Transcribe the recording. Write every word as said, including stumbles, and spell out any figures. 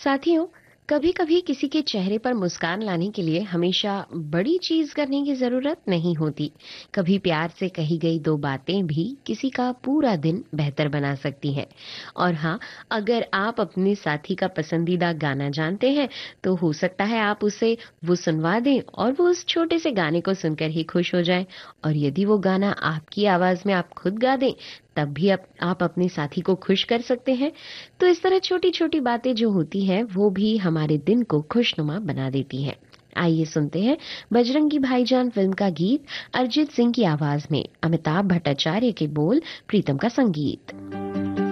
साथियों, कभी-कभी किसी के चेहरे पर मुस्कान लाने के लिए हमेशा बड़ी चीज करने की जरूरत नहीं होती। कभी प्यार से कही गई दो बातें भी किसी का पूरा दिन बेहतर बना सकती हैं। और हाँ, अगर आप अपने साथी का पसंदीदा गाना जानते हैं, तो हो सकता है आप उसे वो सुनवा दें और वो उस छोटे से गाने को सुनकर ही खुश हो जाए। और यदि वो गाना आपकी आवाज में आप खुद गा दें, तब भी आप, आप अपने साथी को खुश कर सकते हैं। तो इस तरह छोटी-छोटी बातें जो होती हैं, वो भी हमारे दिन को खुशनुमा बना देती हैं। आइए सुनते हैं बजरंगी भाईजान फिल्म का गीत अरिजीत सिंह की आवाज में, अमिताभ भट्टाचार्य के बोल, प्रीतम का संगीत।